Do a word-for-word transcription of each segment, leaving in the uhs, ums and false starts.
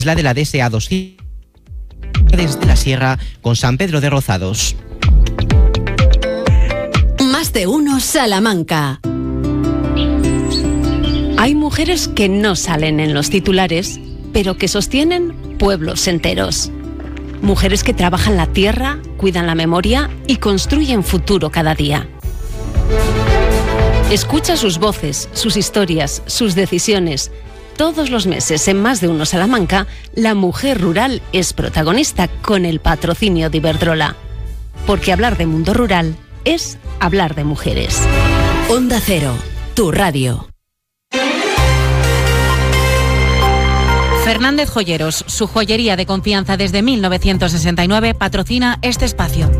la de la D S A doscientos desde la Sierra con San Pedro de Rozados. Más de uno Salamanca. Hay mujeres que no salen en los titulares, pero que sostienen pueblos enteros. Mujeres que trabajan la tierra, cuidan la memoria y construyen futuro cada día. Escucha sus voces, sus historias, sus decisiones. Todos los meses en Más de uno Salamanca, la mujer rural es protagonista con el patrocinio de Iberdrola. Porque hablar de mundo rural es hablar de mujeres. Onda Cero, tu radio. Fernández Joyeros, su joyería de confianza desde mil novecientos sesenta y nueve, patrocina este espacio.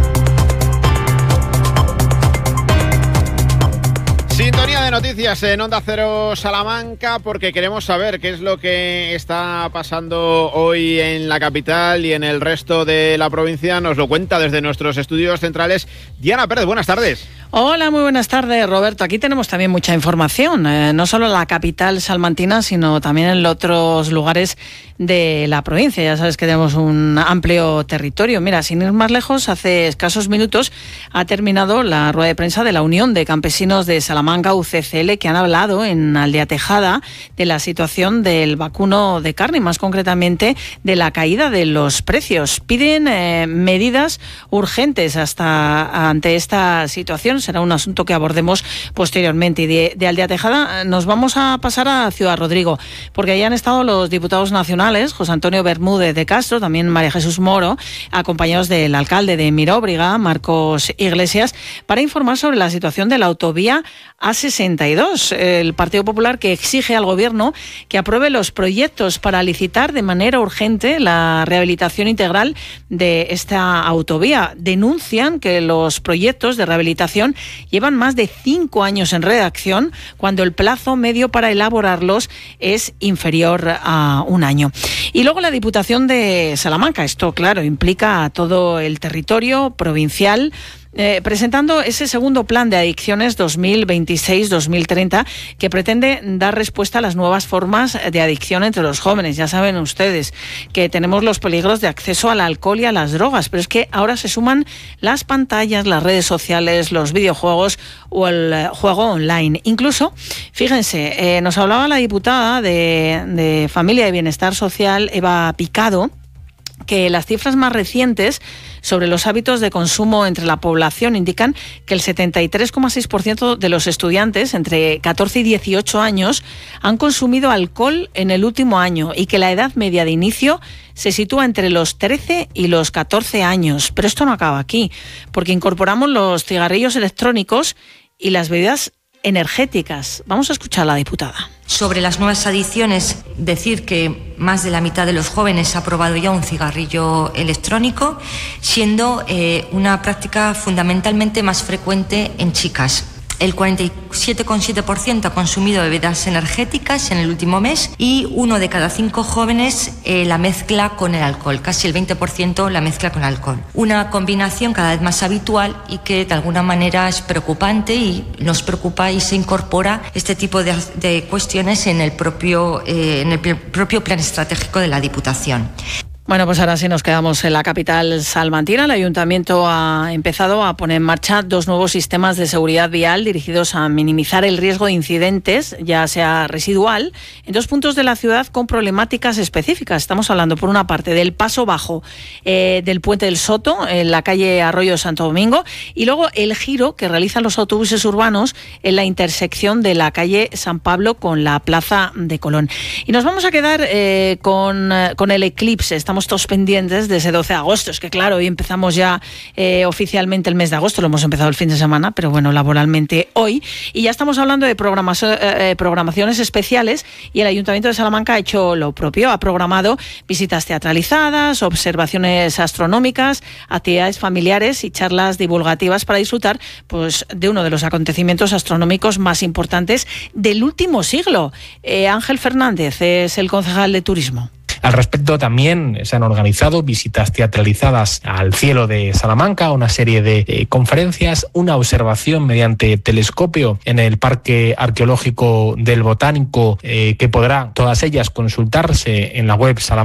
Sintonía de noticias en Onda Cero Salamanca, porque queremos saber qué es lo que está pasando hoy en la capital y en el resto de la provincia. Nos lo cuenta desde nuestros estudios centrales Diana Pérez. Buenas tardes. Hola, muy buenas tardes, Roberto. Aquí tenemos también mucha información, eh, no solo en la capital salmantina, sino también en otros lugares de la provincia. Ya sabes que tenemos un amplio territorio. Mira, sin ir más lejos, hace escasos minutos ha terminado la rueda de prensa de la Unión de Campesinos de Salamanca, U C C L, que han hablado en Aldea Tejada de la situación del vacuno de carne, y más concretamente de la caída de los precios. Piden eh, medidas urgentes hasta ante esta situación. Será un asunto que abordemos posteriormente. Y de, de Aldea Tejada nos vamos a pasar a Ciudad Rodrigo, porque allí han estado los diputados nacionales, José Antonio Bermúdez de Castro, también María Jesús Moro, acompañados del alcalde de Miróbriga, Marcos Iglesias, para informar sobre la situación de la autovía A sesenta y dos. El Partido Popular, que exige al Gobierno que apruebe los proyectos para licitar de manera urgente la rehabilitación integral de esta autovía. Denuncian que los proyectos de rehabilitación llevan más de cinco años en redacción, cuando el plazo medio para elaborarlos es inferior a un año. Y luego la Diputación de Salamanca, esto claro, implica a todo el territorio provincial, Eh, presentando ese segundo plan de adicciones dos mil veintiséis dos mil treinta, que pretende dar respuesta a las nuevas formas de adicción entre los jóvenes. Ya saben ustedes que tenemos los peligros de acceso al alcohol y a las drogas, pero es que ahora se suman las pantallas, las redes sociales, los videojuegos o el juego online. Incluso, fíjense, eh, nos hablaba la diputada de, de Familia y Bienestar Social, Eva Picado, que las cifras más recientes sobre los hábitos de consumo entre la población indican que el setenta y tres coma seis por ciento de los estudiantes entre catorce y dieciocho años han consumido alcohol en el último año, y que la edad media de inicio se sitúa entre los trece y los catorce años. Pero esto no acaba aquí, porque incorporamos los cigarrillos electrónicos y las bebidas energéticas. Vamos a escuchar a la diputada. Sobre las nuevas adicciones, decir que más de la mitad de los jóvenes ha probado ya un cigarrillo electrónico, siendo eh, una práctica fundamentalmente más frecuente en chicas. El cuarenta y siete coma siete por ciento ha consumido bebidas energéticas en el último mes, y uno de cada cinco jóvenes eh, la mezcla con el alcohol, casi el veinte por ciento la mezcla con alcohol. Una combinación cada vez más habitual y que de alguna manera es preocupante, y nos preocupa, y se incorpora este tipo de, de cuestiones en el propio, eh, en el propio plan estratégico de la Diputación. Bueno, pues ahora sí nos quedamos en la capital salmantina. El Ayuntamiento ha empezado a poner en marcha dos nuevos sistemas de seguridad vial dirigidos a minimizar el riesgo de incidentes, ya sea residual, en dos puntos de la ciudad con problemáticas específicas. Estamos hablando, por una parte, del paso bajo eh, del Puente del Soto, en la calle Arroyo Santo Domingo, y luego el giro que realizan los autobuses urbanos en la intersección de la calle San Pablo con la Plaza de Colón. Y nos vamos a quedar eh, con, con el eclipse. Estamos Estamos todos pendientes de ese doce de agosto. Es que claro, hoy empezamos ya eh, oficialmente el mes de agosto, lo hemos empezado el fin de semana, pero bueno, laboralmente hoy. Y ya estamos hablando de programas, eh, programaciones especiales, y el Ayuntamiento de Salamanca ha hecho lo propio. Ha programado visitas teatralizadas, observaciones astronómicas, actividades familiares y charlas divulgativas para disfrutar pues, de uno de los acontecimientos astronómicos más importantes del último siglo. Eh, Ángel Fernández es el concejal de Turismo. Al respecto, también se han organizado visitas teatralizadas al cielo de Salamanca, una serie de eh, conferencias, una observación mediante telescopio en el Parque Arqueológico del Botánico, eh, que podrá todas ellas consultarse en la web Salamanca